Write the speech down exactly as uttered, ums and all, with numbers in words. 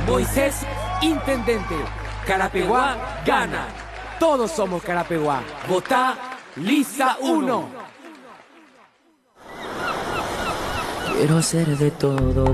Moisés, intendente. Carapeguá gana. Todos somos Carapeguá. Votá Lista uno. Quiero hacer de todo